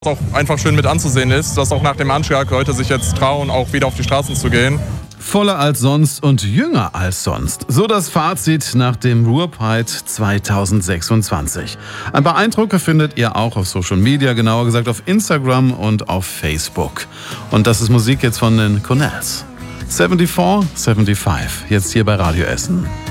auch einfach schön mit anzusehen ist, dass auch nach dem Anschlag Leute sich jetzt trauen, auch wieder auf die Straßen zu gehen. Voller als sonst und jünger als sonst. So das Fazit nach dem Ruhrpride 2026. Ein paar Eindrücke findet ihr auch auf Social Media, genauer gesagt auf Instagram und auf Facebook. Und das ist Musik jetzt von den Cornells. 74, 75, jetzt hier bei Radio Essen.